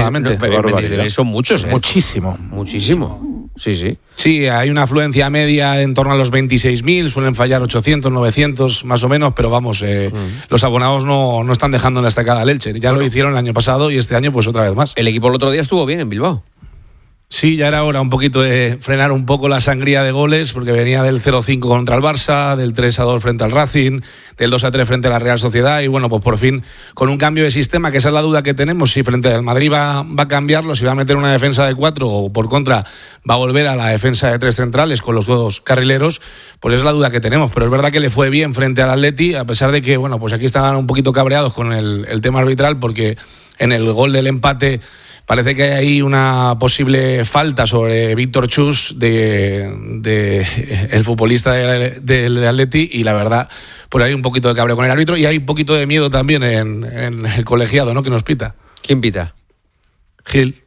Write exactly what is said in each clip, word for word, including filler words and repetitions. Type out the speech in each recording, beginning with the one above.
aproximadamente. No, son muchos, ¿eh? Muchísimo. Muchísimo. Sí, sí. Sí, hay una afluencia media en torno a los veintiséis mil, suelen fallar ochocientos, novecientos más o menos, pero vamos, eh, mm. los abonados no, no están dejando en la estacada al Elche. Ya bueno. lo hicieron el año pasado y este año pues otra vez más. El equipo el otro día estuvo bien en Bilbao. Sí, ya era hora un poquito de frenar un poco la sangría de goles, porque venía del cero cinco contra el Barça, del tres a dos frente al Racing, del dos a tres frente a la Real Sociedad, y bueno, pues por fin, con un cambio de sistema, que esa es la duda que tenemos, si frente al Madrid va, va a cambiarlo, si va a meter una defensa de cuatro, o por contra va a volver a la defensa de tres centrales con los dos carrileros, pues es la duda que tenemos, pero es verdad que le fue bien frente al Atleti, a pesar de que, bueno, pues aquí estaban un poquito cabreados con el, el tema arbitral, porque en el gol del empate parece que hay ahí una posible falta sobre Víctor Chus, de, de el futbolista del de, de Atleti, y la verdad, pues hay un poquito de cabreo con el árbitro y hay un poquito de miedo también en, en el colegiado, ¿no? Que nos pita. ¿Quién pita? Gil.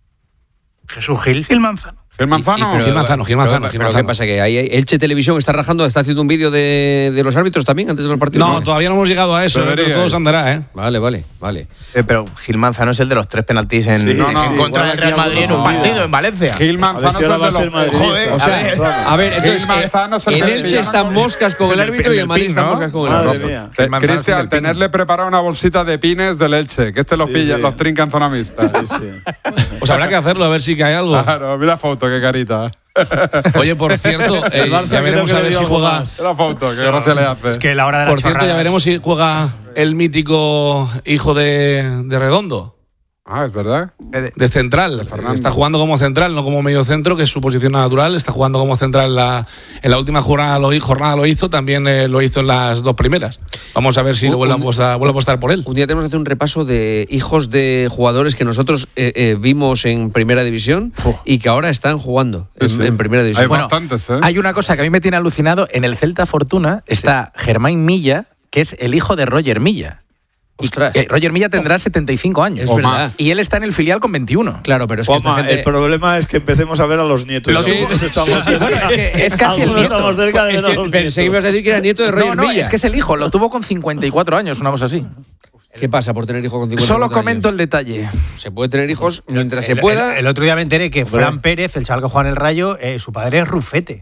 Jesús Gil. Gil Manzano. Gil Manzano, y, y, pero, Gil Manzano, Gil Manzano, pero, Gil pero Manzano. ¿qué pasa? Que ahí Elche Televisión está rajando, está haciendo un vídeo de, de los árbitros también antes de los partidos. No, ¿no? todavía no hemos llegado a eso, pero, pero todo se andará, ¿eh? Vale, vale, vale. Eh, pero Gil Manzano es el de los tres penaltis en, sí, no, no, en sí, contra del Real Madrid en un partido en Valencia. Gil Manzano si es el va a de ser los... madridista. Joder, O sea, a ver, a ver, entonces, Gil Manzano es el el que Elche se está llama moscas con el árbitro y el Madrid está moscas con el árbitro. Eh, Cristian, tenerle preparado una bolsita de pines del Elche, que este lo Sí, pilla, sí. los trinca en zona mixta. Sí, sí. Pues habrá que hacerlo, a ver si cae algo. Claro, mira foto, qué carita. Oye, por cierto, eh, ya veremos a ver si juega. La foto, qué gracia le hace. Es que la hora de la Por cierto, ya veremos si juega el mítico hijo de, de Redondo. Ah, es verdad. De central. Está jugando como central, no como medio centro, que es su posición natural. Está jugando como central en la, en la última jornada lo, jornada lo hizo, también eh, lo hizo en las dos primeras. Vamos a ver si un, lo vuelve a, apostar, vuelve a apostar por él. Un día tenemos que hacer un repaso de hijos de jugadores que nosotros eh, eh, vimos en Primera División oh. y que ahora están jugando en, sí, sí. en Primera División. Hay bueno, bastantes, ¿eh? Hay una cosa que a mí me tiene alucinado. En el Celta Fortuna está sí. Germán Milla, que es el hijo de Roger Milla. Y, eh, Roger Milla tendrá setenta y cinco años. Es verdad. Más. Y él está en el filial con veintiuno. Claro, pero es que Oma, esta gente... el problema es que empecemos a ver a los nietos. Pero sí, estamos sí, bueno, es, que es casi el nieto. Estamos cerca de es que, los pensé que ibas a decir que era nieto de Roger no, no, Milla. es que es el hijo. Lo tuvo con cincuenta y cuatro años, una cosa así. ¿Qué pasa por tener hijos con cincuenta y cuatro Solo comento años? el detalle. Se puede tener hijos mientras el, se pueda. El, el otro día me enteré que Fran Pérez, el chaval que juega en el Rayo, eh, su padre es Rufete.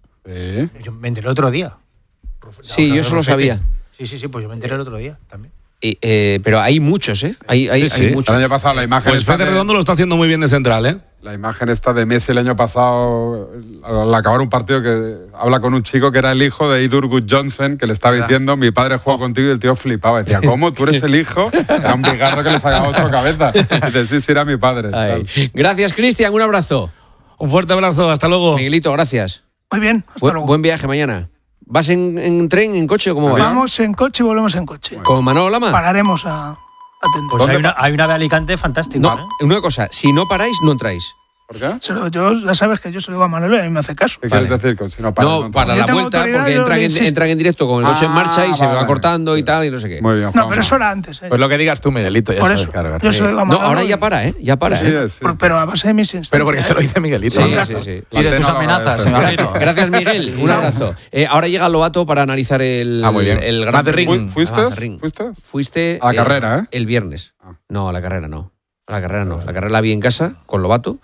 ¿Eh? Yo me enteré el otro día. Rufete, sí, yo eso lo sabía. Sí, sí, sí, pues yo me enteré el otro día también. Y, eh, pero hay muchos, ¿eh? Hay, hay, sí, sí. hay muchos. El año pasado la imagen Pues Fede Redondo lo está haciendo muy bien de central, ¿eh? La imagen esta de Messi el año pasado, al acabar un partido, que habla con un chico que era el hijo de Idur Good Johnson, que le estaba diciendo, mi padre juega contigo, y el tío flipaba. Decía, ¿cómo? ¿Tú eres el hijo? Era un bigarro que le sacaba ocho cabezas. Y dice, sí, sí, era mi padre. Gracias, Cristian, un abrazo. Un fuerte abrazo, hasta luego. Miguelito, gracias. Muy bien, hasta Bu- luego. Buen viaje mañana. ¿Vas en, en tren, en coche o cómo vas? Vamos en coche y volvemos en coche. ¿Con Manolo Lama? Pararemos a atender. Pues hay una, hay una de Alicante fantástica. No, ¿eh? una cosa, si no paráis, no entráis. ¿Por qué? Se lo- yo, ya sabes que yo se lo digo a Manolo y a mí me hace caso. ¿Qué Vale. quieres decir? Con si no paras, No, no para Yo la tengo vuelta, autoridad, porque yo entran le en, insisto. entran en directo con el coche en Ah, marcha y se vale. va cortando y tal y no sé qué. Muy bien, No, Juanjo. pero eso era antes. ¿eh? Pues lo que digas tú, Miguelito, ya Por sabes, eso, claro. yo se lo digo a No, Manolo. ahora y- ya para, ¿eh? Ya para, Sí, ¿eh? sí. por- Pero a base de mis instancias. Pero porque se lo ¿eh? dice Miguelito. Sí, ¿no? sí, sí. Y de tus Antena amenazas, agradece. Miguelito. Gracias, gracias, Miguel. Un abrazo. Eh, ahora llega Lobato para analizar el, Ah, muy bien. el Gran Madrid. Premio. Fu- ¿Fuiste? Ah, Mazarrín. ¿Fuiste? Fuiste A la eh, carrera, ¿eh? el viernes. Ah. No, a la carrera no. A la carrera no. La carrera la vi en casa con Lobato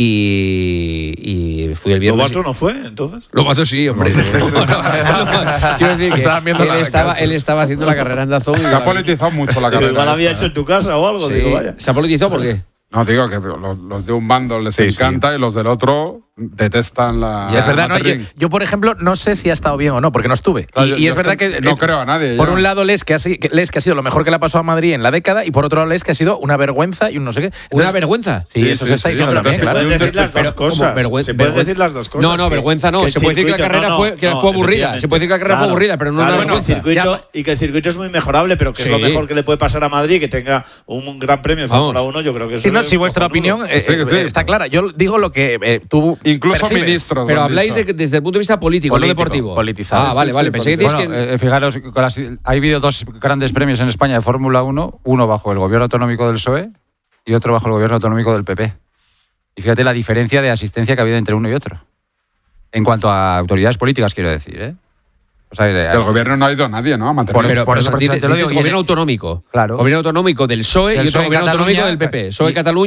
y, y fui el viernes. ¿Lobato no fue, entonces? Lobato sí, hombre. No, no, no. Quiero decir que, Estaban viendo que él, la estaba, casa. él estaba haciendo la carrera en Dazón. y Se la ha vi. politizado mucho la Digo, carrera. igual había esta, hecho ¿eh? en tu casa o algo. Sí. Digo, vaya. ¿Se ha politizado por qué? No, digo que los, los de un bando les Sí, sí. encanta y los del otro detestan la. Y es verdad, ¿no? yo, Mazarrín. yo, por ejemplo, no sé si ha estado bien o no, porque no estuve. Claro, y, yo- y yo es verdad es que que. no eh, creo a nadie, Por ya. un lado, Les que, ha, si- que Les que ha sido lo mejor que le ha pasado a Madrid en la década, y por otro lado, Les que ha sido una vergüenza y un no sé qué. ¿Una Entonces, vergüenza? Sí, Sí, eso sí, se está sí, diciendo pero también, es que claro. Puedes decir las Pero, dos ¿cómo? cosas. Vergüen- Se pueden vergüen- decir las dos cosas. No, no, que- vergüenza no. que el Se puede decir que la circuito- carrera no, no, fue, que no, fue aburrida. efectivamente. Se puede decir que la carrera fue Claro. aburrida, pero no Claro, una bueno, vergüenza. el circuito, y que el circuito es muy mejorable, pero que Sí. es lo mejor que le puede pasar a Madrid, que tenga un gran premio de Vamos. Fórmula uno, yo creo que eso Sí, no, es si vuestra cojonudo. opinión eh, Sí, que sí. eh, está clara. Yo digo lo que eh, tú. Incluso percibes. ministros. Pero lo han habláis dicho. de, desde el punto de vista político, Político, no deportivo. politizado. Ah, vale, Sí, vale. sí, Pensé que decíais Bueno, que. eh, fijaros, con las- ha habido dos grandes premios en España de Fórmula uno, uno bajo el gobierno autonómico del P S O E y otro bajo el gobierno autonómico del P P. Y fíjate la diferencia de asistencia que ha habido entre uno y otro. En cuanto a autoridades políticas, quiero decir, ¿eh? O sea, eh, Del gobierno no ha ido nadie, ¿no? A mantener. Por- Pero, por pero eso dices- precisamente lo dices digo, y en- gobierno autonómico. Claro. Gobierno autonómico del P S O E Del y otro P S O E en gobierno autonómico Cataluña, del P P. P S O E y- Cataluña.